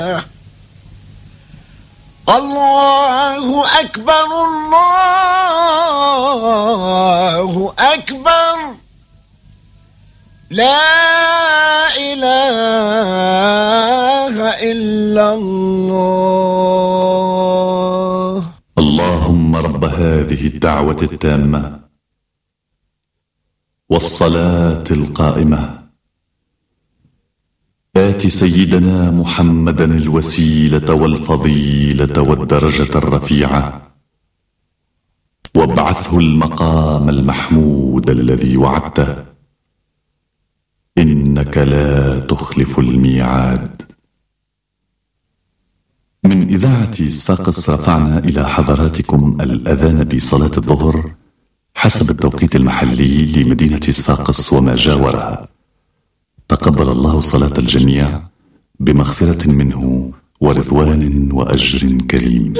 الله أكبر الله أكبر لا إله إلا الله. اللهم رب هذه الدعوة التامة والصلاة القائمة آت سيدنا محمدا الوسيلة والفضيلة والدرجة الرفيعة وابعثه المقام المحمود الذي وعدته إنك لا تخلف الميعاد. من إذاعة صفاقس رفعنا إلى حضراتكم الأذان بصلاة الظهر حسب التوقيت المحلي لمدينة صفاقس وما جاورها. تقبل الله صلاة الجميع بمغفرة منه ورضوان وأجر كريم.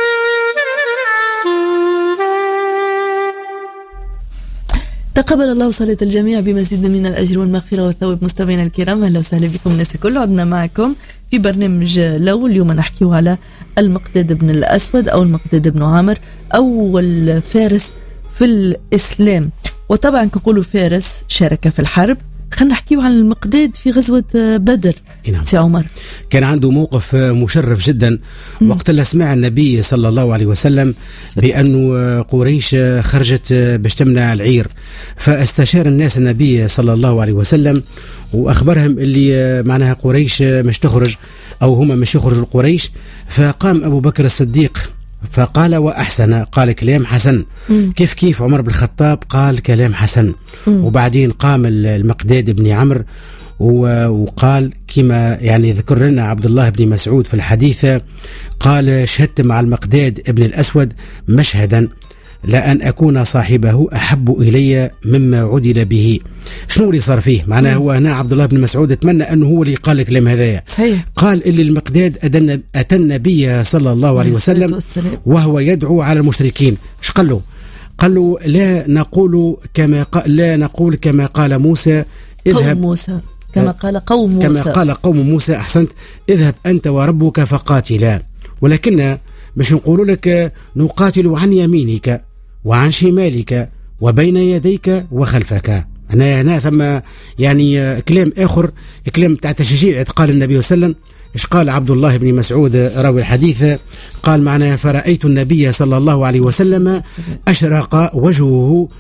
تقبل الله صلاة الجميع بمزيد من الأجر والمغفرة والثواب. مستمعينا الكرام، أهلا وسهلا بكم الناس الكل. عدنا معكم في برنامج لو. اليوم نحكي على المقداد بن الأسود أو المقداد بن عامر، أول فارس في الإسلام. وطبعا كقولوا فارس شارك في الحرب. خلينا نحكيو عن المقداد في غزوة بدر. نعم. سي عمر كان عنده موقف مشرف جدا وقت اللي سمع النبي صلى الله عليه وسلم بأنه قريش خرجت باش تمنع العير، فاستشار الناس النبي صلى الله عليه وسلم وأخبرهم اللي معناها قريش مش تخرج أو هم مش يخرجوا القريش. فقام أبو بكر الصديق فقال وأحسن، قال كلام حسن. كيف عمر بن الخطاب قال كلام حسن. وبعدين قام المقداد بن عمرو وقال كما يعني ذكر لنا عبد الله بن مسعود في الحديث، قال شهدت مع المقداد بن الأسود مشهدا لأن أكون صاحبه أحب إلي مما عدل به. شنو اللي صار فيه؟ معناه هو هنا عبد الله بن مسعود اتمنى أنه هو اللي قال الكلام هذايا. قال اللي المقداد أتى النبي صلى الله عليه وسلم وهو يدعو على المشركين. ايش قال له؟ قال له لا نقول كما قال موسى اذهب موسى كما قال قوم موسى أحسنت، اذهب أنت وربك فقاتلا، ولكن مش نقول لك نقاتل عن يمينك وعن شمالك وبين يديك وخلفك. هنا ثم يعني كلام آخر، كلام تاع تشجيع قال النبي صلى الله عليه وسلم. إيش قال عبد الله بن مسعود راوي الحديث؟ قال معناه فرأيت النبي صلى الله عليه وسلم أشرق وجهه